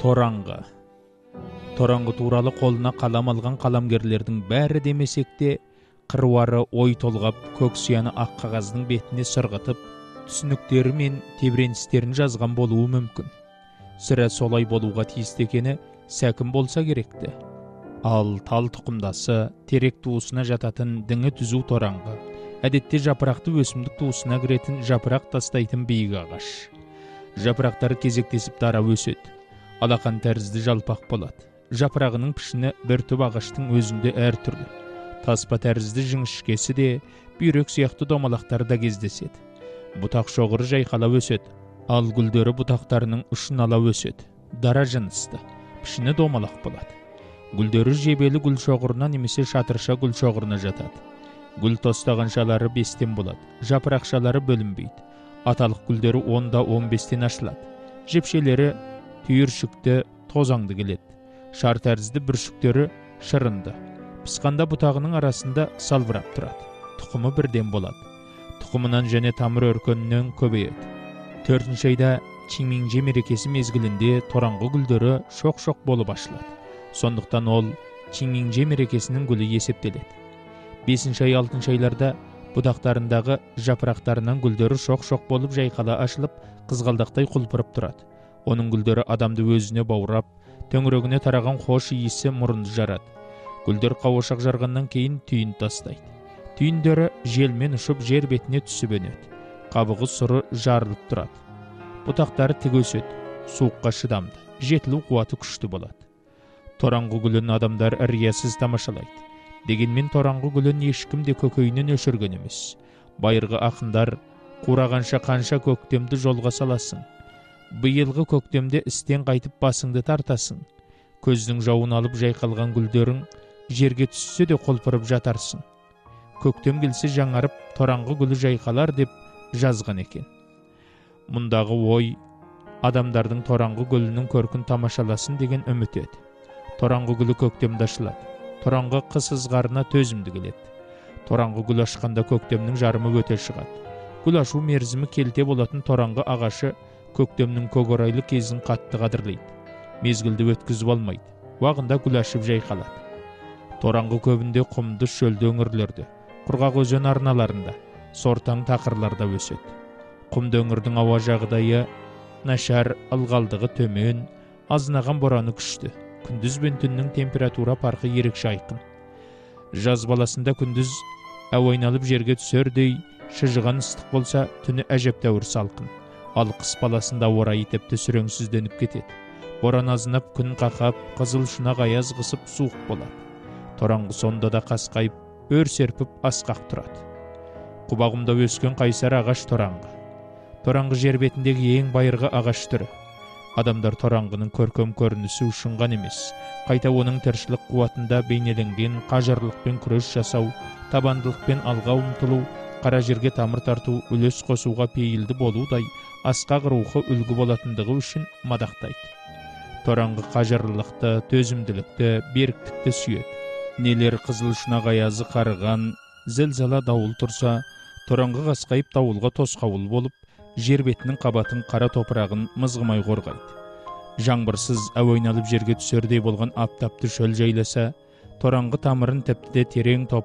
Тораңғы. Тораңғы туралы қолына қалам алған қаламгерлердің бәрі демесекте, қыруары ой толғап, көк сияны ақ қағаздың бетіне сырғытып, түсініктері мен тебіреністерін жазған болуы мүмкін. Сірә солай болуға тиісті екені сәкім болса керекті. Ал тал тұқымдасы, терек туысына жататын діңі түзу тораңғы, әдетте жапырақты өсімдік туысына кіретін жапырақ тастайтын биік ағаш. Жапырақтары кезектесіп дара өседі. Алақан тәрізді жалпақ болады. Жапырағының пішіні бір түп ағаштың өзінде әртүрлі. Таспа тәрізді жіңішкесі де, бүйрек сияқты домалақтары да кездеседі. Бұтақ шоғыры жайқала өседі, ал гүлдері бұтақтарының ұшын ала өседі. Дара жынысты, пішіні домалақ болады. Гүлдері жебелі гүл шоғырына немесе шатырша гүл шоғырына жатады. Гүл тостағаншалары 5-тен болады, жапырақшалары бөлінбейді. Аталық гүлдері 10-15-тен ашылады. Жепшелері түйіршікті, тозаңды келеді. Шар тәрізді бүршіктері шырынды. Пысқанда бұтағының арасында салбырап тұрады. Тұқымы бірден болады. Тұқымынан және тамыр өркенінен көбейеді. 4-ші айда Чиңмиңже мерекесі мезгілінде тораңғы гүлдері шоқ-шоқ болып ашылады. Сондықтан ол Чиңмиңже мерекесінің гүлі есептеледі. 5-ші ай 6-ші айларда бұтақтарындағы жапырақтарынан гүлдері шоқ-шоқ болып жайқала ашылып, қызғалдақтай құлпырып тұрады. Оның гүлдері адамды өзіне баурап, төңірегіне тараған хош иісі мұрынды жарады. Гүлдер қауашақ жарғаннан кейін түйін тастайды. Түйіндері желмен ұшып жер бетіне түсіп өнеді. Қабығы сұры жарылып тұрады. Бұтақтары тік өседі, суыққа шыдамды, жетілу қуаты күшті болады. Тораңғы гүлін адамдар риясыз тамашалайды. Дегенмен тораңғы гүлін ешкім де көкейінен өшірген емес. Байырғы ақындар қурағанша қанша көктемді жолға саласың. Биылғы көктемде істен қайтып басыңды тартасың. Көздің жауын алып жайқалған гүлдерің жерге түссе де қолпырып жатарсың. Көктем келсе жаңарып, тораңғы гүлі жайқалар деп жазған екен. Мұндағы ой, адамдардың тораңғы гүлінің көркін тамашаласын деген үміт еді. Тораңғы гүлі көктемде ашылады. Тораңғы қыс ызғарына төзімді келеді. Тораңғы гүл ашқанда көктемнің жарымы өте шығады. Гүл ашу мерзімі келте болатын тораңғы ағашы көктемнің көкорайлы кезін қатты қадірлейді. Мезгілді өткізіп алмайды. Уағында гүл ашып жайқалады. Тораңғы көбінде құмды шөлді өңірлерде, құрғақ өзен арналарында, сортаң тақырларда өседі. Құмды өңірдің ауа жағдайы нашар, ылғалдығы төмен, азынаған бораны күшті. Күндіз бен түннің температура парқы ерекше айқын. Жаз баласында күндіз әуайналып жерге түсердей, шыжыған ыстық болса, түні әжептәуір салқын. Ал қыс баласында орайы тіпті сүреңсізденіп кетеді. Боран азынап, күн қақап, қызыл шұнақ аяз қысып суық болады. Тораңғы сонда да қасқайып, өр серпіп асқақ тұрады. Құбағымда өскен қайсар ағаш тораңғы. Тораңғы жер бетіндегі ең байырғы ағаш түрі. Адамдар тораңғының көркем көрінісі үшін ғана емес, қайта оның тіршілік қуатында бейнеленген қажырлықпен күрес жасау, табандылықпен алға ұмтылу, қара жерге тамыр тарту, үлес қосуға пейілді болудай асқақ рухы үлгі болатындығы үшін мадақтайды. Тораңғы қажырлылықты, төзімділікті, беріктікті сүйеді. Нелер қызыл шұнақ аязы қарыған, зілзала дауыл тұрса, тораңғы қасқайып дауылға тосқауыл болып, жер бетінің қабатын қара топырағын мызғымай қорғайды. Жаңбырсыз әуайналып жерге түсердей болған аптапты шөл жайласа, тораңғы тамырын тіпті де терең